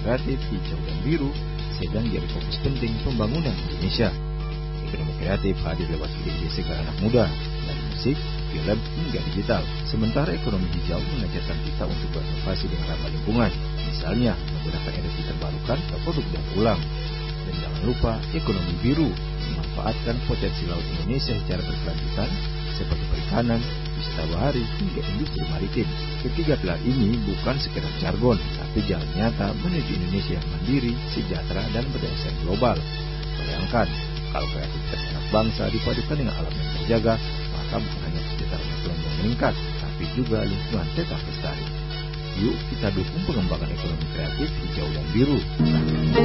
kreatif hijau dan biru sedang jadi fokus penting pembangunan Indonesia. Ekonomi kreatif hadir lewat ide-ide segar anak muda, dari musik, film, hingga digital. Sementara ekonomi hijau mengajarkan kita untuk berinovasi dengan ramah lingkungan, misalnya menggunakan energi terbarukan atau produk daur ulang. Dan jangan lupa ekonomi biru, memanfaatkan potensi laut Indonesia secara berkelanjutan, seperti perikanan, wisata bahari, hingga industri maritim. Ketiga pilar ini bukan sekedar jargon, tapi jalan nyata menuju Indonesia yang mandiri, sejahtera, dan berdasarkan global. Bayangkan, kalau kreativitas anak bangsa dipadukan dengan alam yang terjaga, maka bukan hanya kesejahteraan ekonomi meningkat, tapi juga lingkungan tetap lestari. Yuk kita dukung pengembangan ekonomi kreatif hijau dan biru.